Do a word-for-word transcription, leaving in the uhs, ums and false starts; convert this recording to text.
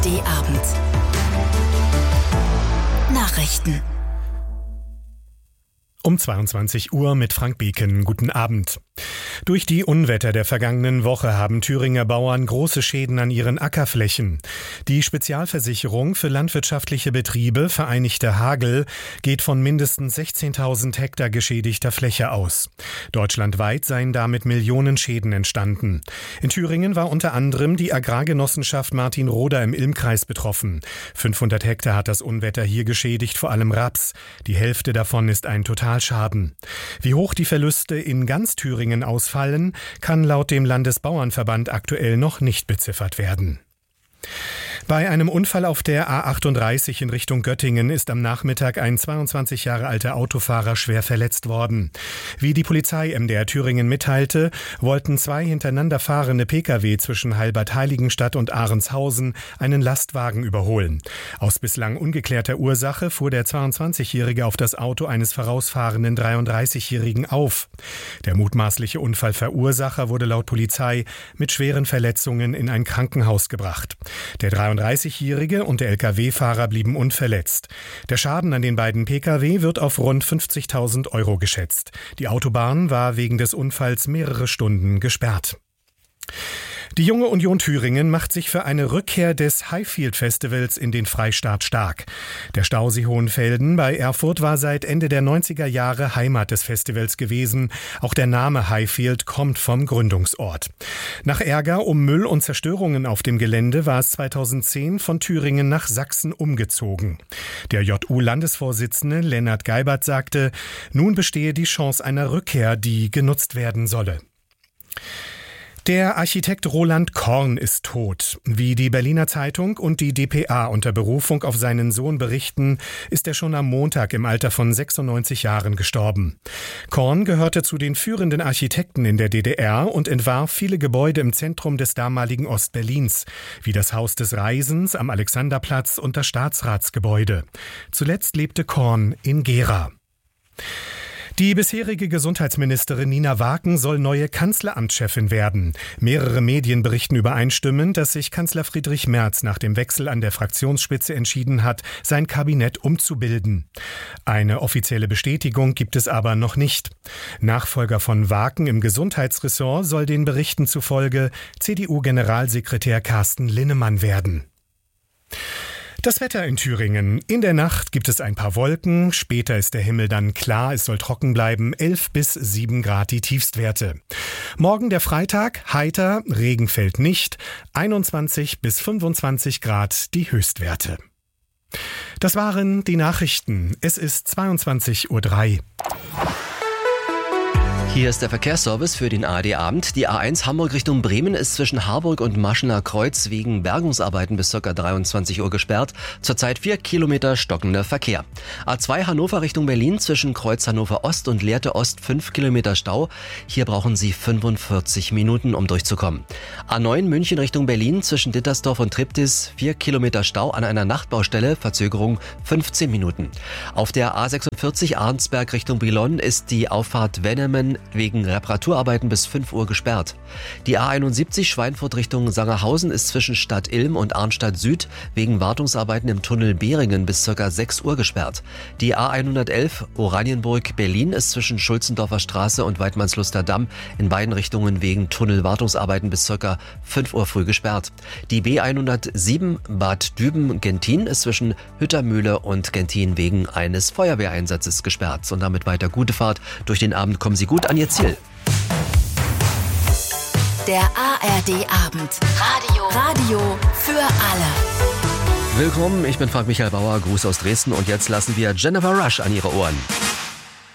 D Abend. Nachrichten. Um zweiundzwanzig Uhr mit Frank Beken. Guten Abend. Durch die Unwetter der vergangenen Woche haben Thüringer Bauern große Schäden an ihren Ackerflächen. Die Spezialversicherung für landwirtschaftliche Betriebe, Vereinigte Hagel, geht von mindestens sechzehntausend Hektar geschädigter Fläche aus. Deutschlandweit seien damit Millionen Schäden entstanden. In Thüringen war unter anderem die Agrargenossenschaft Martin-Roda im Ilmkreis betroffen. fünfhundert Hektar hat das Unwetter hier geschädigt, vor allem Raps. Die Hälfte davon ist ein Totalschaden. Wie hoch die Verluste in ganz Thüringen ausfallen, kann laut dem Landesbauernverband aktuell noch nicht beziffert werden. Bei einem Unfall auf der A achtunddreißig in Richtung Göttingen ist am Nachmittag ein zweiundzwanzig Jahre alter Autofahrer schwer verletzt worden. Wie die Polizei M D R Thüringen mitteilte, wollten zwei hintereinander fahrende Pkw zwischen Halbert-Heiligenstadt und Ahrenshausen einen Lastwagen überholen. Aus bislang ungeklärter Ursache fuhr der zweiundzwanzigjährige auf das Auto eines vorausfahrenden dreiunddreißigjährigen auf. Der mutmaßliche Unfallverursacher wurde laut Polizei mit schweren Verletzungen in ein Krankenhaus gebracht. Der dreiunddreißigjährige und der L K W-Fahrer blieben unverletzt. Der Schaden an den beiden Pkw wird auf rund fünfzigtausend Euro geschätzt. Die Autobahn war wegen des Unfalls mehrere Stunden gesperrt. Die Junge Union Thüringen macht sich für eine Rückkehr des Highfield-Festivals in den Freistaat stark. Der Stausee Hohenfelden bei Erfurt war seit Ende der neunziger Jahre Heimat des Festivals gewesen. Auch der Name Highfield kommt vom Gründungsort. Nach Ärger um Müll und Zerstörungen auf dem Gelände war es zweitausendzehn von Thüringen nach Sachsen umgezogen. Der J U-Landesvorsitzende Lennart Geibert sagte, nun bestehe die Chance einer Rückkehr, die genutzt werden solle. Der Architekt Roland Korn ist tot. Wie die Berliner Zeitung und die D P A unter Berufung auf seinen Sohn berichten, ist er schon am Montag im Alter von sechsundneunzig Jahren gestorben. Korn gehörte zu den führenden Architekten in der D D R und entwarf viele Gebäude im Zentrum des damaligen Ostberlins, wie das Haus des Reisens am Alexanderplatz und das Staatsratsgebäude. Zuletzt lebte Korn in Gera. Die bisherige Gesundheitsministerin Nina Waken soll neue Kanzleramtschefin werden. Mehrere Medien berichten übereinstimmend, dass sich Kanzler Friedrich Merz nach dem Wechsel an der Fraktionsspitze entschieden hat, sein Kabinett umzubilden. Eine offizielle Bestätigung gibt es aber noch nicht. Nachfolger von Waken im Gesundheitsressort soll den Berichten zufolge C D U-Generalsekretär Carsten Linnemann werden. Das Wetter in Thüringen. In der Nacht gibt es ein paar Wolken, später ist der Himmel dann klar, es soll trocken bleiben, elf bis sieben Grad die Tiefstwerte. Morgen der Freitag, heiter, Regen fällt nicht, einundzwanzig bis fünfundzwanzig Grad die Höchstwerte. Das waren die Nachrichten. Es ist zweiundzwanzig Uhr drei. Hier ist der Verkehrsservice für den A R D-Abend. Die A eins Hamburg Richtung Bremen ist zwischen Harburg und Maschener Kreuz wegen Bergungsarbeiten bis ca. dreiundzwanzig Uhr gesperrt. Zurzeit vier Kilometer stockender Verkehr. A zwei Hannover Richtung Berlin zwischen Kreuz Hannover Ost und Lehrte Ost fünf Kilometer Stau. Hier brauchen Sie fünfundvierzig Minuten, um durchzukommen. A neun München Richtung Berlin zwischen Dittersdorf und Triptis vier Kilometer Stau an einer Nachtbaustelle, Verzögerung fünfzehn Minuten. Auf der A sechsundvierzig Arnsberg Richtung Brilon ist die Auffahrt Wennemen wegen Reparaturarbeiten bis fünf Uhr gesperrt. Die A einundsiebzig Schweinfurt Richtung Sangerhausen ist zwischen Stadt Ilm und Arnstadt Süd wegen Wartungsarbeiten im Tunnel Behringen bis ca. sechs Uhr gesperrt. Die A hundertelf Oranienburg Berlin ist zwischen Schulzendorfer Straße und Weidmannsluster Damm in beiden Richtungen wegen Tunnelwartungsarbeiten bis ca. fünf Uhr früh gesperrt. Die B hundertsieben Bad Düben-Gentin ist zwischen Hüttermühle und Gentin wegen eines Feuerwehreinsatzes gesperrt. Und damit weiter gute Fahrt. Durch den Abend kommen Sie gut an Ihr Ziel. Der A R D-Abend. Radio. Radio für alle. Willkommen, ich bin Frank Michael Bauer, Gruß aus Dresden und jetzt lassen wir Jennifer Rush an Ihre Ohren.